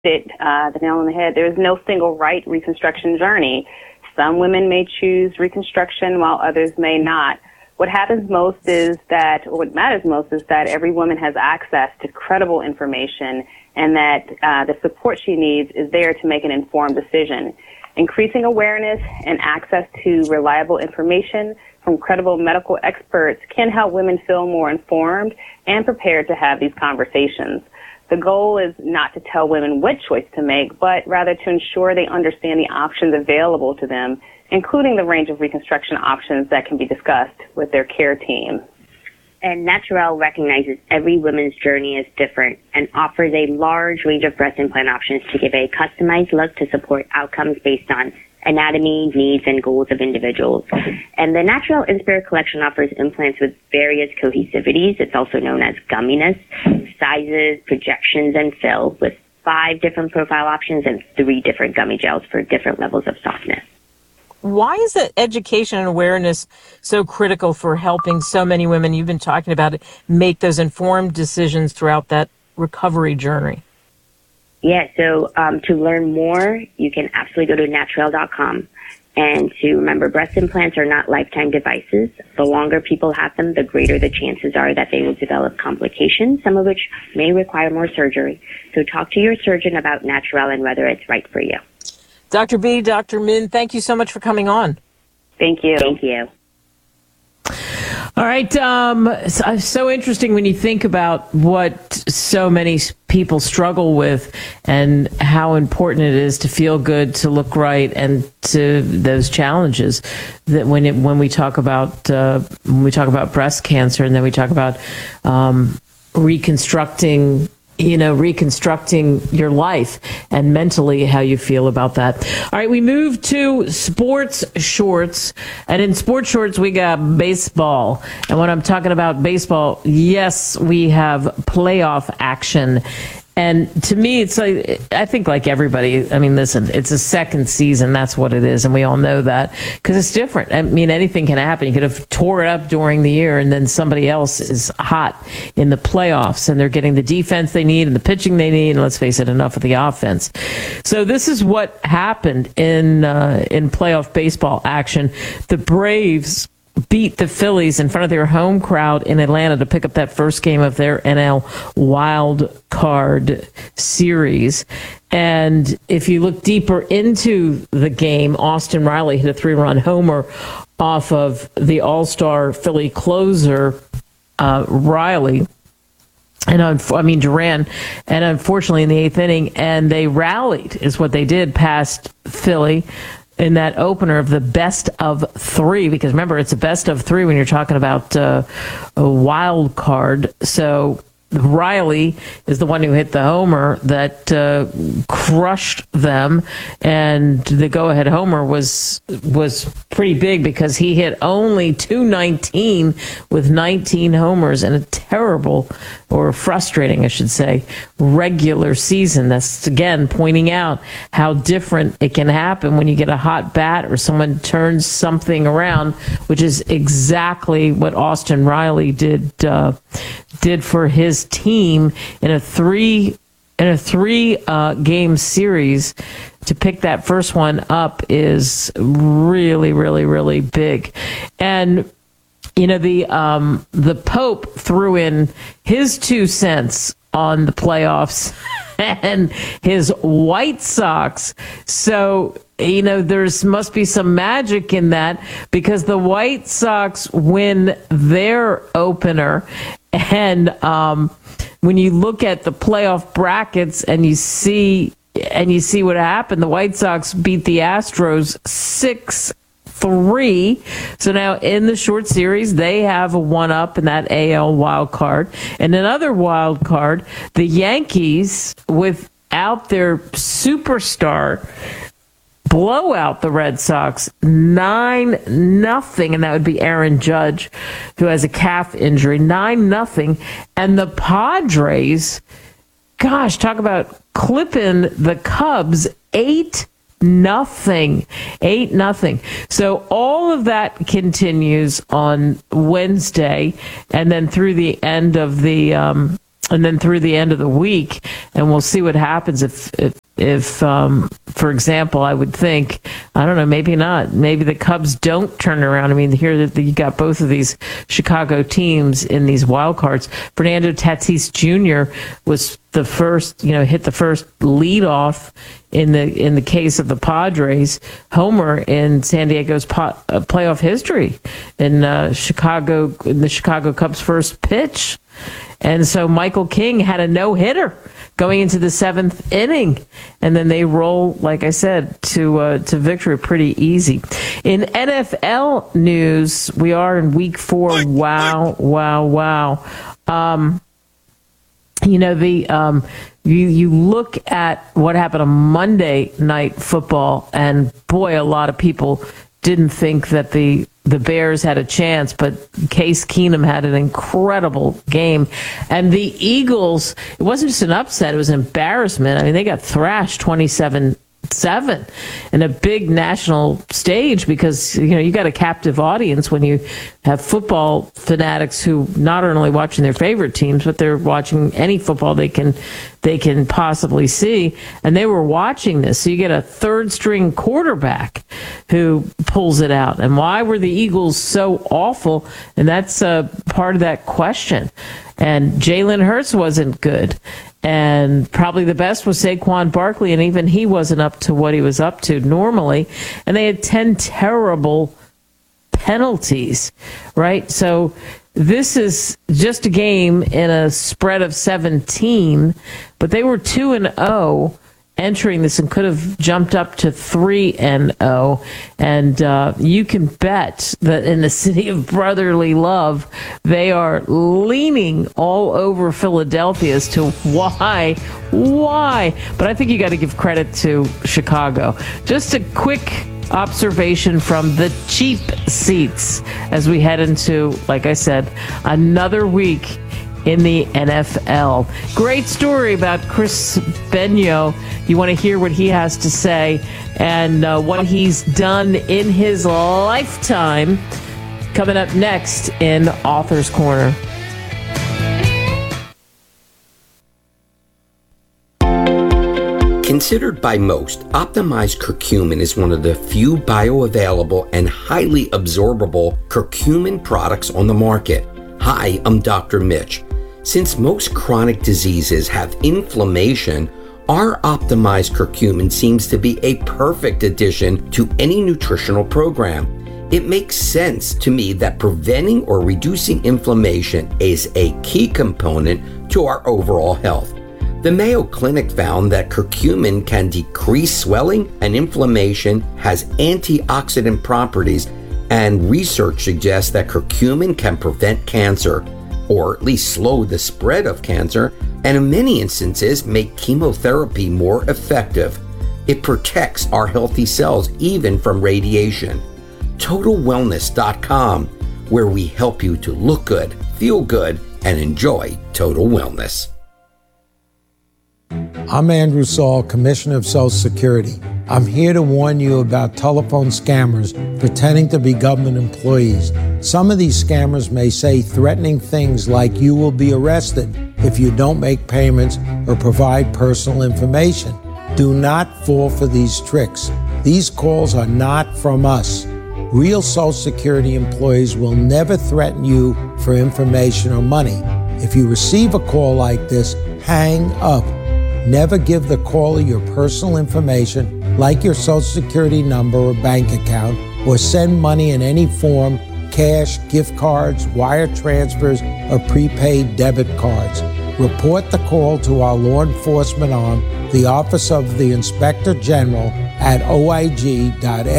hit the nail on the head. There is no single right reconstruction journey. Some women may choose reconstruction while others may not. What happens most is that, or what matters most is that every woman has access to credible information and that the support she needs is there to make an informed decision. Increasing awareness and access to reliable information from credible medical experts can help women feel more informed and prepared to have these conversations. The goal is not to tell women what choice to make, but rather to ensure they understand the options available to them, including the range of reconstruction options that can be discussed with their care team. And Naturel recognizes every woman's journey is different and offers a large range of breast implant options to give a customized look to support outcomes based on anatomy, needs, and goals of individuals. And the Naturel Inspire collection offers implants with various cohesivities. It's also known as gumminess, sizes, projections, and fill, with 5 different profile options and 3 different gummy gels for different levels of softness. Why is that education and awareness so critical for helping so many women, you've been talking about it, make those informed decisions throughout that recovery journey? Yeah, so to learn more, you can absolutely go to naturel.com. And to remember, breast implants are not lifetime devices. The longer people have them, the greater the chances are that they will develop complications, some of which may require more surgery. So talk to your surgeon about Naturel and whether it's right for you. Dr. B, Dr. Min, thank you so much for coming on. Thank you. Thank you. All right. So interesting when you think about what so many people struggle with and how important it is to feel good, to look right, and to those challenges that when we talk about breast cancer, and then we talk about reconstructing your life and mentally how you feel about that. All right, we move to sports shorts. And in sports shorts, we got baseball. And when I'm talking about baseball, yes, we have playoff action. And to me, it's like, I think like everybody, I mean, listen, it's a second season. That's what it is. And we all know that because it's different. I mean, anything can happen. You could have tore it up during the year and then somebody else is hot in the playoffs and they're getting the defense they need and the pitching they need. And let's face it, enough of the offense. So this is what happened in playoff baseball action. The Braves beat the Phillies in front of their home crowd in Atlanta to pick up that first game of their NL Wild Card series. And if you look deeper into the game, Austin Riley hit a 3-run homer off of the all-star Philly closer, Duran, and unfortunately in the 8th inning, and they rallied, is what they did, past Philly in that opener of the best of 3, because remember, it's a best of 3 when you're talking about a wild card. So Riley is the one who hit the homer that crushed them, and the go-ahead homer was pretty big because he hit only .219 with 19 homers and a terrible, or frustrating, I should say, regular season. That's, again, pointing out how different it can happen when you get a hot bat or someone turns something around, which is exactly what Austin Riley did for his team in a three game series. To pick that first one up is really, really, really big. And the Pope threw in his 2 cents on the playoffs and his White Sox. So, there's must be some magic in that, because the White Sox win their opener. And when you look at the playoff brackets and you see what happened, the White Sox beat the Astros 6-3. So now in the short series, they have a 1-up in that AL wild card. And another wild card, the Yankees, without their superstar, blow out the Red Sox 9-0, and that would be Aaron Judge, who has a calf injury, 9-0. And the Padres, gosh, talk about clipping the Cubs 8-0. 8-0. So all of that continues on Wednesday, and then through the end of the and then through the end of the week, and we'll see what happens if for example, I would think, I don't know, maybe not. Maybe the Cubs don't turn around. I mean, here you got both of these Chicago teams in these wild cards. Fernando Tatis Jr. was the first, hit the first leadoff in the case of the Padres homer in San Diego's playoff history in the Chicago Cubs' first pitch. And so Michael King had a no-hitter going into the 7th inning. And then they roll, like I said, to victory pretty easy. In NFL news, we are in week 4. Wow. You look at what happened on Monday Night Football, and boy, a lot of people didn't think that the Bears had a chance, but Case Keenum had an incredible game. And the Eagles, it wasn't just an upset, it was an embarrassment. I mean, they got thrashed 27-7 in a big national stage because, you got a captive audience when you have football fanatics who not only watching their favorite teams, but they're watching any football they can possibly see. And they were watching this. So you get a third string quarterback who pulls it out. And why were the Eagles so awful? And that's part of that question. And Jalen Hurts wasn't good. And probably the best was Saquon Barkley, and even he wasn't up to what he was up to normally. And they had 10 terrible penalties, right? So this is just a game in a spread of 17, but they were 2-0 entering this and could have jumped up to 3-0. And you can bet that in the city of brotherly love, they are leaning all over Philadelphia as to why. But I think you got to give credit to Chicago. Just a quick observation from the cheap seats as we head into, like I said, another week in the NFL. Great story about Chris Benio. You want to hear what he has to say and what he's done in his lifetime. Coming up next in Author's Corner. Considered by most, optimized curcumin is one of the few bioavailable and highly absorbable curcumin products on the market. Hi, I'm Dr. Mitch. Since most chronic diseases have inflammation, our optimized curcumin seems to be a perfect addition to any nutritional program. It makes sense to me that preventing or reducing inflammation is a key component to our overall health. The Mayo Clinic found that curcumin can decrease swelling and inflammation, has antioxidant properties, and research suggests that curcumin can prevent cancer, or at least slow the spread of cancer, and in many instances make chemotherapy more effective. It protects our healthy cells even from radiation. TotalWellness.com, where we help you to look good, feel good, and enjoy total wellness. I'm Andrew Saul, Commissioner of Social Security. I'm here to warn you about telephone scammers pretending to be government employees. Some of these scammers may say threatening things like you will be arrested if you don't make payments or provide personal information. Do not fall for these tricks. These calls are not from us. Real Social Security employees will never threaten you for information or money. If you receive a call like this, hang up. Never give the caller your personal information, like your Social Security number or bank account, or send money in any form, cash, gift cards, wire transfers, or prepaid debit cards. Report the call to our law enforcement arm, the Office of the Inspector General, at oig.ssa.gov.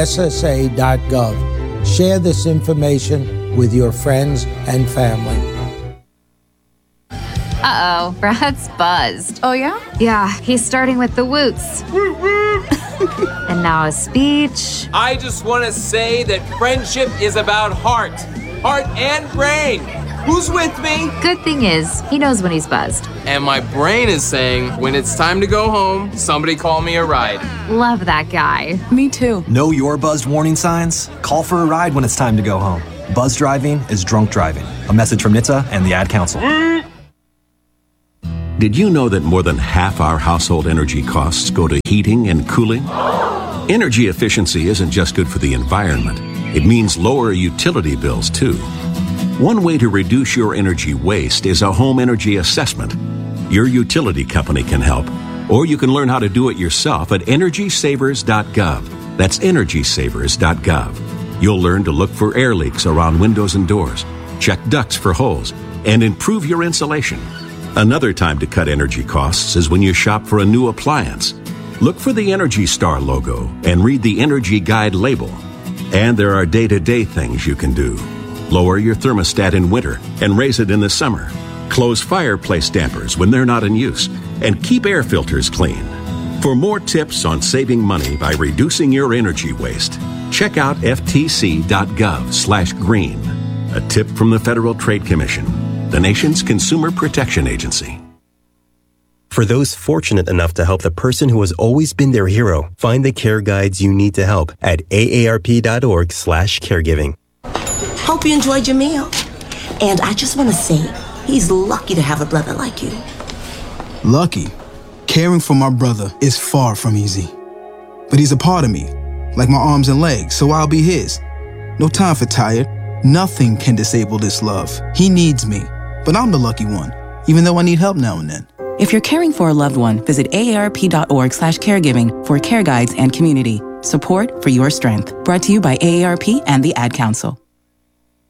Share this information with your friends and family. Uh-oh, Brad's buzzed. Oh, yeah? Yeah, he's starting with the woots. And now a speech. I just want to say that friendship is about heart and brain. Who's with me? Good thing is, he knows when he's buzzed. And my brain is saying, when it's time to go home, somebody call me a ride. Love that guy. Me too. Know your buzzed warning signs? Call for a ride when it's time to go home. Buzz driving is drunk driving. A message from NHTSA and the Ad Council. Did you know that more than half our household energy costs go to heating and cooling? Energy efficiency isn't just good for the environment. It means lower utility bills, too. One way to reduce your energy waste is a home energy assessment. Your utility company can help, or you can learn how to do it yourself at EnergySavers.gov. That's EnergySavers.gov. You'll learn to look for air leaks around windows and doors, check ducts for holes, and improve your insulation. Another time to cut energy costs is when you shop for a new appliance. Look for the Energy Star logo and read the Energy Guide label. And there are day-to-day things you can do. Lower your thermostat in winter and raise it in the summer. Close fireplace dampers when they're not in use. And keep air filters clean. For more tips on saving money by reducing your energy waste, check out ftc.gov/green. A tip from the Federal Trade Commission, the nation's consumer protection agency. For those fortunate enough to help the person who has always been their hero, find the care guides you need to help at aarp.org/caregiving. Hope you enjoyed your meal. And I just want to say, he's lucky to have a brother like you. Lucky? Caring for my brother is far from easy. But he's a part of me, like my arms and legs, so I'll be his. No time for tired. Nothing can disable this love. He needs me, but I'm the lucky one, even though I need help now and then. If you're caring for a loved one, visit aarp.org/caregiving for care guides and community. Support for your strength. Brought to you by AARP and the Ad Council.